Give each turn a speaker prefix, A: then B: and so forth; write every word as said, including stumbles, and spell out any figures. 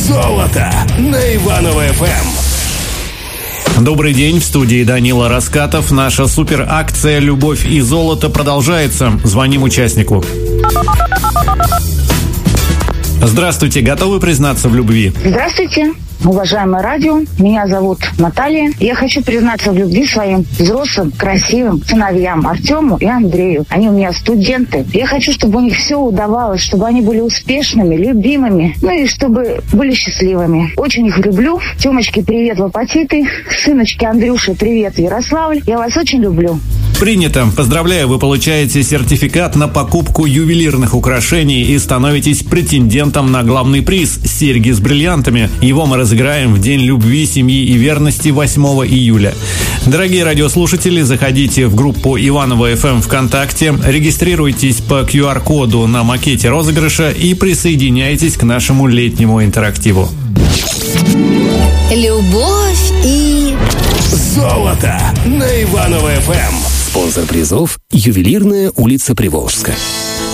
A: Золото на Иваново-эф эм.
B: Добрый день, в студии Данила Раскатов. Наша суперакция «Любовь и золото» продолжается. Звоним участнику. Здравствуйте, готовы признаться в любви?
C: Здравствуйте, уважаемое радио. Меня зовут Наталья. Я хочу признаться в любви своим взрослым, красивым сыновьям Артему и Андрею. Они у меня студенты. Я хочу, чтобы у них все удавалось, чтобы они были успешными, любимыми, ну и чтобы были счастливыми. Очень их люблю. Тёмочке привет в Апатиты. Сыночке Андрюше привет в Ярославль. Я вас очень люблю.
B: Принято. Поздравляю, вы получаете сертификат на покупку ювелирных украшений и становитесь претендентом на главный приз – серьги с бриллиантами. Его мы разыграем в День любви, семьи и верности восьмого июля. Дорогие радиослушатели, заходите в группу Иваново-эф эм ВКонтакте, регистрируйтесь по ку ар коду на макете розыгрыша и присоединяйтесь к нашему летнему интерактиву.
D: Любовь и
A: Золото на Иваново-эф эм.
E: Спонсор призов – ювелирная улица Приволжская.